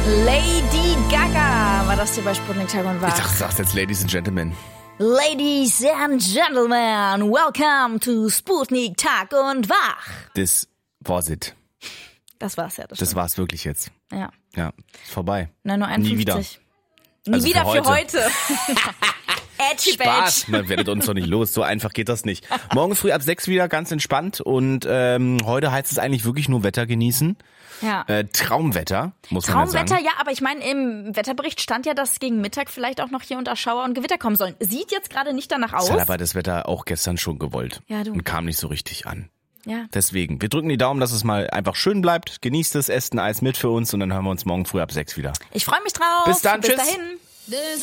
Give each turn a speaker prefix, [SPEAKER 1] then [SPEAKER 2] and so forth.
[SPEAKER 1] Lady Gaga war das hier bei Sputnik Tag und Wach.
[SPEAKER 2] Ich dachte, du sagst jetzt Ladies and Gentlemen.
[SPEAKER 1] Ladies and Gentlemen, welcome to Sputnik Tag und Wach.
[SPEAKER 2] Das war's it.
[SPEAKER 1] Das war's ja.
[SPEAKER 2] Das war's wirklich jetzt.
[SPEAKER 1] Ja.
[SPEAKER 2] Ja, ist vorbei.
[SPEAKER 1] 9:51 Uhr.
[SPEAKER 2] Nie wieder.
[SPEAKER 1] Nie
[SPEAKER 2] Also
[SPEAKER 1] wieder
[SPEAKER 2] für
[SPEAKER 1] für heute.
[SPEAKER 2] Spaß, man werdet uns doch nicht los. So einfach geht das nicht. Morgen früh ab 6 wieder ganz entspannt und heute heißt es eigentlich wirklich nur Wetter genießen.
[SPEAKER 1] Ja.
[SPEAKER 2] Traumwetter, muss man ja sagen.
[SPEAKER 1] Traumwetter, ja, aber ich meine, im Wetterbericht stand ja, dass gegen Mittag vielleicht auch noch hier und da Schauer und Gewitter kommen sollen. Sieht jetzt gerade nicht danach aus.
[SPEAKER 2] Das hat aber das Wetter auch gestern schon gewollt.
[SPEAKER 1] Ja, du.
[SPEAKER 2] Und kam nicht so richtig an.
[SPEAKER 1] Ja.
[SPEAKER 2] Deswegen, wir drücken die Daumen, dass es mal einfach schön bleibt. Genießt es, esst ein Eis mit für uns und dann hören wir uns morgen früh ab 6 wieder.
[SPEAKER 1] Ich freue mich drauf.
[SPEAKER 2] Bis dann,
[SPEAKER 1] Bis
[SPEAKER 2] tschüss.
[SPEAKER 1] dahin.